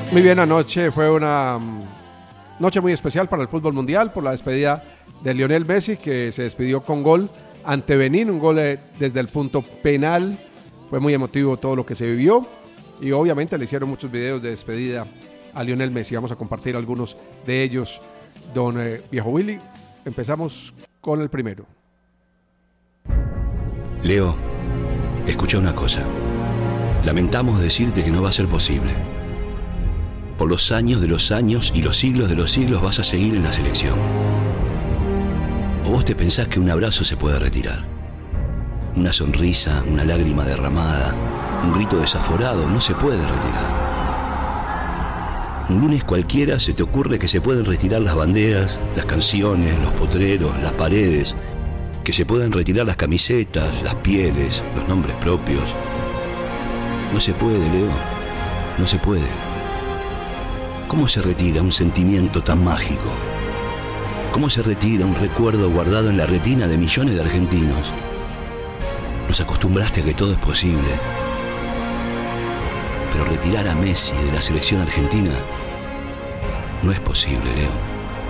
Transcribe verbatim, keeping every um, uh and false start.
Muy bien, anoche fue una noche muy especial para el fútbol mundial por la despedida de Lionel Messi, que se despidió con gol ante Benín, un gol desde el punto penal. Fue muy emotivo todo lo que se vivió y obviamente le hicieron muchos videos de despedida a Lionel Messi. Vamos a compartir algunos de ellos, don eh, Viejo Willy. Empezamos con el primero. Leo, escucha una cosa. Lamentamos decirte que no va a ser posible. Por los años de los años y los siglos de los siglos vas a seguir en la selección. ¿O vos te pensás que un abrazo se puede retirar? Una sonrisa, una lágrima derramada, un grito desaforado no se puede retirar. Un lunes cualquiera se te ocurre que se pueden retirar las banderas, las canciones, los potreros, las paredes, que se pueden retirar las camisetas, las pieles, los nombres propios. No se puede, Leo, no se puede. ¿Cómo se retira un sentimiento tan mágico? ¿Cómo se retira un recuerdo guardado en la retina de millones de argentinos? Nos acostumbraste a que todo es posible. Pero retirar a Messi de la selección argentina no es posible, Leo.